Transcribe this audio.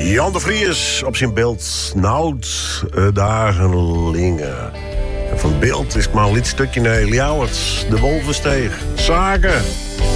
Jan de Vries op zijn beeld. Noud dagenlingen. Van beeld is maar een lied stukje naar Ljouwert. De Wolvensteeg. Zaken.